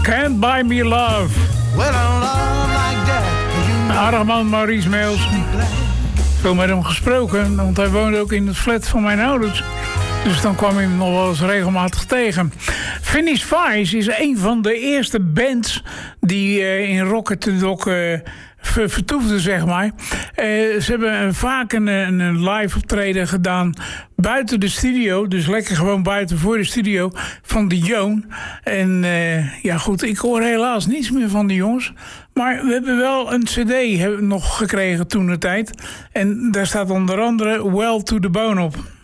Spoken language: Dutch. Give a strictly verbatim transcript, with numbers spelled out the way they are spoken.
Can't Buy Me Love. Well, a love like that, you know. Aardig man, Maurice Mails. Veel met hem gesproken, want hij woonde ook in het flat van mijn ouders. Dus dan kwam ik hem nog wel eens regelmatig tegen. Finish Vice is een van de eerste bands die uh, in Rocket the Dog uh, ver- vertoefden, zeg maar. Uh, ze hebben vaak een, een live optreden gedaan buiten de studio. Dus lekker gewoon buiten voor de studio van de Joan. En uh, ja goed, ik hoor helaas niets meer van die jongens. Maar we hebben wel een cd hebben we nog gekregen toen de tijd. En daar staat onder andere Well to the Bone op.